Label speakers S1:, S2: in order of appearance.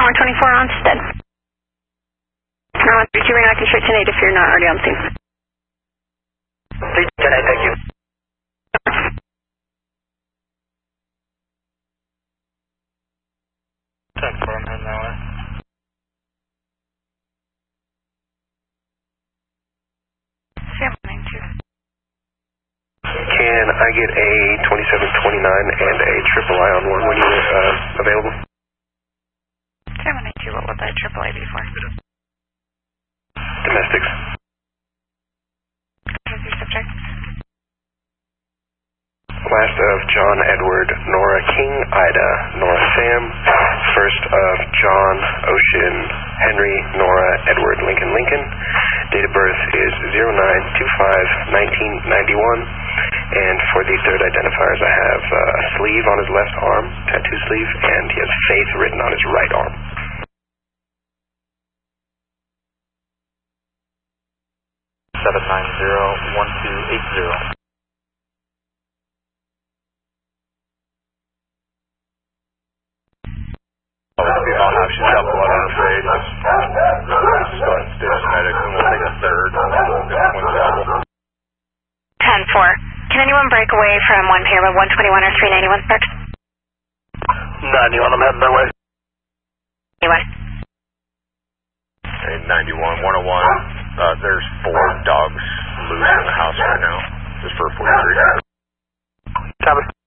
S1: 124 on stead. 132 ring, I can straight 10-8 if you're not already on the scene.
S2: 10-8, thank you. I'm heading that way.
S3: Can I get a 2729 and a triple I on one when you're available?
S1: 782, what would that triple A be for?
S3: Domestics.
S1: Who's your subject?
S3: Last of John Edward, Nora King, Ida, Nora Sam. First of John Ocean, Henry, Nora Edward, Lincoln, Lincoln. Date of birth is 09/25/1991. And for the third identifiers, I have a sleeve on his left arm, tattoo sleeve, and he has faith written on his right arm.
S2: $790-1280. I'll have you have blood on her face. Just go ahead and stay medics, and we'll take a third. We'll get one double.
S1: 10-4. Can anyone break away from one pair of 121 or 391 sparks?
S2: 91, I'm heading that way.
S1: Anyway.
S2: Hey, 91, 101. There's 4 dogs loose in the house right now. Just for 43.
S3: Copy.